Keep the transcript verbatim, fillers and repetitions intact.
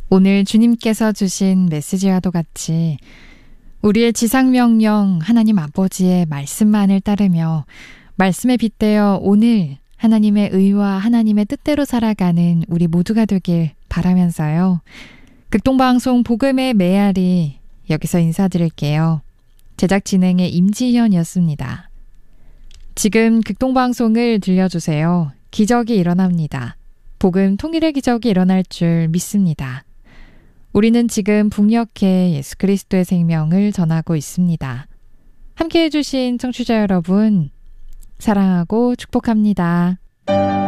오늘 주님께서 주신 메시지와도 같이 우리의 지상명령 하나님 아버지의 말씀만을 따르며 말씀에 빗대어 오늘 하나님의 의와 하나님의 뜻대로 살아가는 우리 모두가 되길 바라면서요. 극동방송 복음의 메아리 여기서 인사드릴게요. 제작 진행의 임지현이었습니다. 지금 극동방송을 들려주세요. 기적이 일어납니다. 복음 통일의 기적이 일어날 줄 믿습니다. 우리는 지금 북녘에 예수 그리스도의 생명을 전하고 있습니다. 함께해 주신 청취자 여러분, 사랑하고 축복합니다.